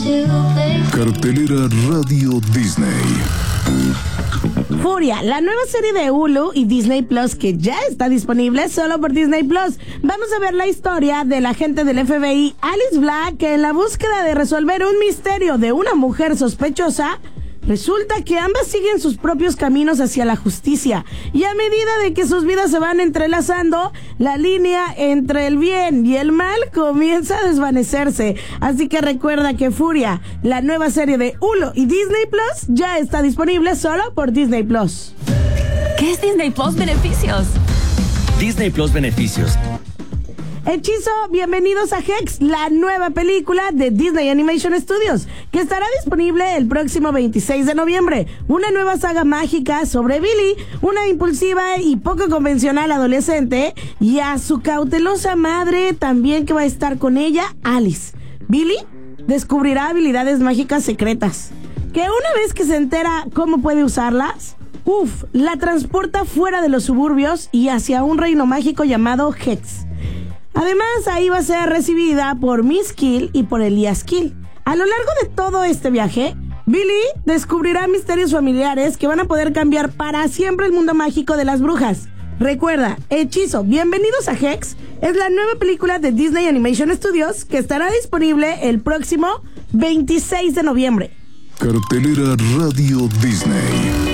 Cartelera Radio Disney. Furia, la nueva serie de Hulu y Disney Plus que ya está disponible solo por Disney Plus. Vamos a ver la historia del agente del FBI, Alice Black, que en la búsqueda de resolver un misterio de una mujer sospechosa, resulta que ambas siguen sus propios caminos hacia la justicia, y a medida de que sus vidas se van entrelazando, la línea entre el bien y el mal comienza a desvanecerse. Así que recuerda que Furia, la nueva serie de Hulu y Disney Plus, ya está disponible solo por Disney Plus. ¿Qué es Disney Plus Beneficios? Disney Plus Beneficios. Hechizo, bienvenidos a Hex, la nueva película de Disney Animation Studios, que estará disponible el próximo 26 de noviembre. Una nueva saga mágica sobre Billy, una impulsiva y poco convencional adolescente, y a su cautelosa madre también, que va a estar con ella, Alice. Billy descubrirá habilidades mágicas secretas, que una vez que se entera cómo puede usarlas, la transporta fuera de los suburbios y hacia un reino mágico llamado Hex. Además, ahí va a ser recibida por Miss Kill y por Elias Kill. A lo largo de todo este viaje, Billy descubrirá misterios familiares que van a poder cambiar para siempre el mundo mágico de las brujas. Recuerda, Hechizo, bienvenidos a Hex, es la nueva película de Disney Animation Studios que estará disponible el próximo 26 de noviembre. Cartelera Radio Disney.